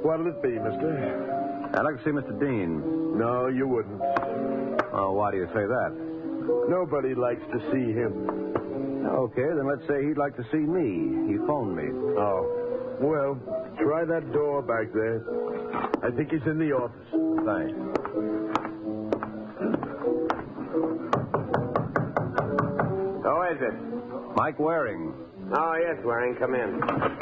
What'll it be, mister? I'd like to see Mr. Dean. No, you wouldn't. Oh, why do you say that? Nobody likes to see him. Okay, then let's say he'd like to see me. He phoned me. Oh. Well, try that door back there. I think he's in the office. Thanks. Who is it? Mike Waring. Oh, yes, Waring. Come in.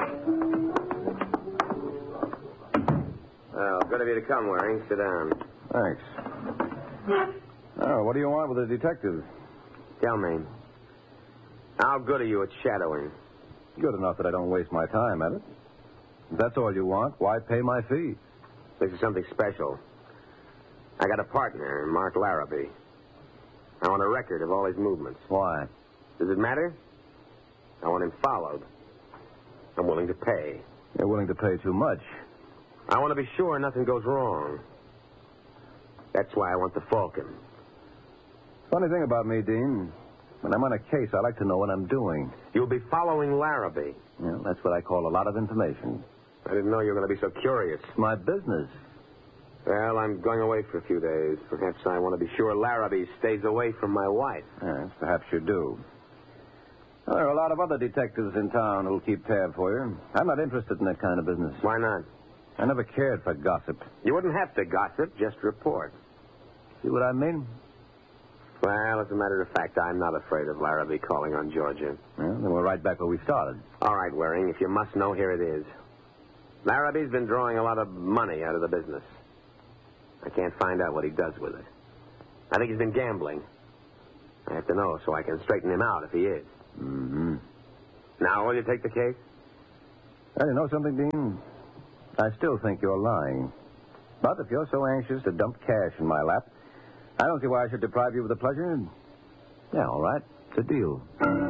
Well, good of you to come, Waring. Sit down. Thanks. Oh, what do you want with a detective? Tell me, how good are you at shadowing? Good enough that I don't waste my time at it. If that's all you want, why pay my fee? This is something special. I got a partner, Mark Larrabee. I want a record of all his movements. Why? Does it matter? I want him followed. I'm willing to pay. You're willing to pay too much. I want to be sure nothing goes wrong. That's why I want the Falcon. Funny thing about me, Dean. When I'm on a case, I like to know what I'm doing. You'll be following Larrabee. Yeah, that's what I call a lot of information. I didn't know you were going to be so curious. It's my business. Well, I'm going away for a few days. Perhaps I want to be sure Larrabee stays away from my wife. Yes, perhaps you do. Well, there are a lot of other detectives in town who'll keep tab for you. I'm not interested in that kind of business. Why not? I never cared for gossip. You wouldn't have to gossip, just report. See what I mean? Well, as a matter of fact, I'm not afraid of Larrabee calling on Georgia. Well, then we're right back where we started. All right, Waring, if you must know, here it is. Larrabee's been drawing a lot of money out of the business. I can't find out what he does with it. I think he's been gambling. I have to know so I can straighten him out if he is. Mm-hmm. Now, will you take the case? Well, you know something, Dean? I still think you're lying. But if you're so anxious to dump cash in my lap, I don't see why I should deprive you of the pleasure. Yeah, all right. It's a deal.